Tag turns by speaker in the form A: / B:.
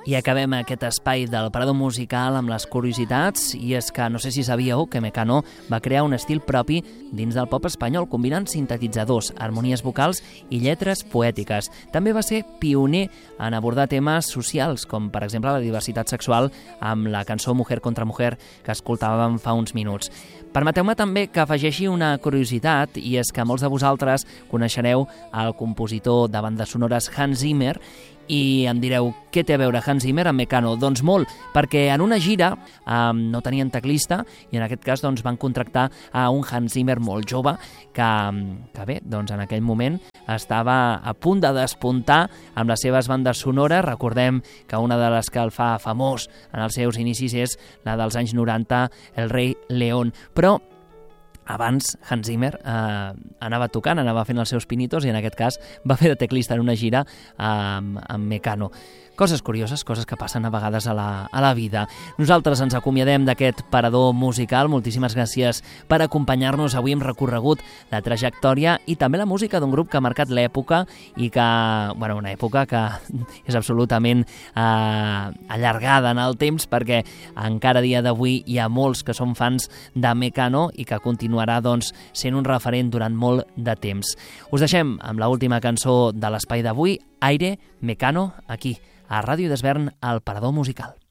A: I acabem aquest espai del parador musical amb les curiositats, i és que no sé si sabíeu que Mecano va crear un estil propi dins del pop espanyol, combinant sintetitzadors, harmonies vocals i lletres poètiques. També va ser pioner en abordar temes socials, com per exemple la diversitat sexual amb la cançó Mujer contra Mujer que escoltàvem fa uns minuts. Permeteu-me també que afegeixi una curiositat, i és que molts de vosaltres coneixereu el compositor de bandes sonores Hans Zimmer, i em direu, què té a veure Hans Zimmer amb Mecano? Doncs molt, perquè en una gira no tenien teclista, i en aquest cas doncs, van contractar a un Hans Zimmer molt jove que bé, doncs en aquell moment estava a punt de despuntar amb les seves bandes sonores. Recordem que una de les que el fa famós en els seus inicis és la dels anys 90, El rei León. Però abans Hans Zimmer anava tocant, anava fent els seus pinitos, i en aquest cas va fer de teclista en una gira amb Mecano. Coses curioses, coses que passen a vegades a la vida. Nosaltres ens acomiadem d'aquest parador musical. Moltíssimes gràcies per acompanyar-nos. Avui hem recorregut la trajectòria i també la música d'un grup que ha marcat l'època, i que, bueno, una època que és absolutament allargada en el temps, perquè encara a dia d'avui hi ha molts que són fans de Mecano i que continuarà doncs, sent un referent durant molt de temps. Us deixem amb l'última cançó de l'espai d'avui, Aire, Mecano, aquí a Ràdio Desvern, al Parador Musical.